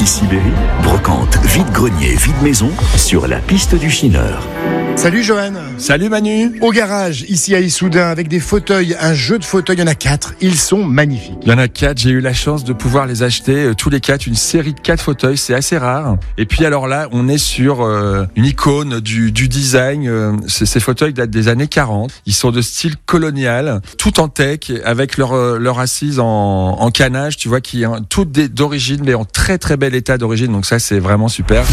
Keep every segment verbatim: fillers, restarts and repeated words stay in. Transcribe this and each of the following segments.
Ici Berry, brocante, vide-grenier, vide-maison, sur la piste du Chineur. Salut Johan. Salut Manu. Au garage, ici à Issoudun, avec des fauteuils, un jeu de fauteuils, il y en a quatre. Ils sont magnifiques. Il y en a quatre, j'ai eu la chance de pouvoir les acheter, euh, tous les quatre, une série de quatre fauteuils, c'est assez rare. Et puis alors là, on est sur euh, une icône du, du design. Euh, ces, ces fauteuils datent des années quarante. Ils sont de style colonial, tout en teak, avec leur, euh, leur assise en, en canage, tu vois, qui est toutes des, d'origine, mais en très très bel état d'origine. Donc ça, c'est vraiment super.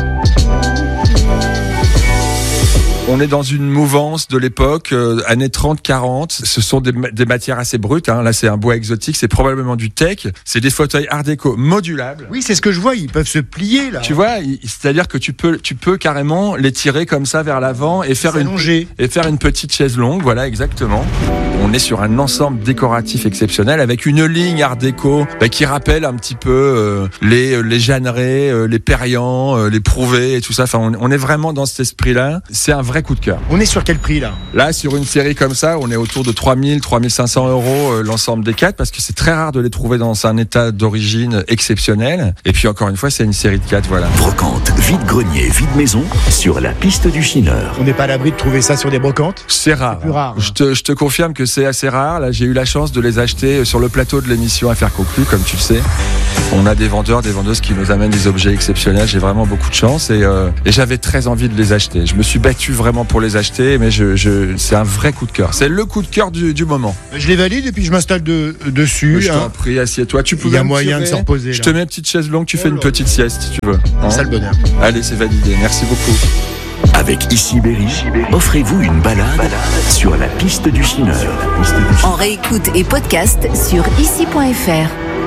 On est dans une mouvance de l'époque, euh, années trente quarante. Ce sont des, des matières assez brutes. Hein. Là, c'est un bois exotique. C'est probablement du teak. C'est des fauteuils art déco modulables. Oui, c'est ce que je vois. Ils peuvent se plier, là. Tu vois, c'est-à-dire que tu peux, tu peux carrément les tirer comme ça vers l'avant et faire, une, et faire une petite chaise longue. Voilà, exactement. On est sur un ensemble décoratif exceptionnel avec une ligne art déco bah, qui rappelle un petit peu euh, les, les Jeanneret, euh, les Perriand, euh, les Prouvé et tout ça. Enfin, on, on est vraiment dans cet esprit-là. C'est un vrai coup de cœur. On est sur quel prix là ? Là, sur une série comme ça, on est autour de trois mille, trois mille cinq cents euros euh, l'ensemble des quatre, parce que c'est très rare de les trouver dans un état d'origine exceptionnel. Et puis encore une fois, c'est une série de quatre, voilà. Brocante, vide-grenier, vide-maison, sur la piste du Chineur. On n'est pas à l'abri de trouver ça sur des brocantes ? C'est rare. C'est plus rare. Je te, je te confirme que c'est assez rare. Là, j'ai eu la chance de les acheter sur le plateau de l'émission Affaires conclues, comme tu le sais. On a des vendeurs, des vendeuses qui nous amènent des objets exceptionnels. J'ai vraiment beaucoup de chance et, euh, et j'avais très envie de les acheter. Je me suis battu vraiment pour les acheter, mais je, je, c'est un vrai coup de cœur. C'est le coup de cœur du, du moment. Je les valide et puis je m'installe de, dessus. Je hein. t'en prie, assieds-toi. Tu peux Il y a moyen de se reposer. Je là. te mets une petite chaise longue, tu oh fais une là. petite sieste si tu veux. Hein Ça le bonheur. Allez, c'est validé. Merci beaucoup. Avec Ici Berry, offrez-vous une balade, balade sur la piste du Chineur. En réécoute et podcast sur ici point f r.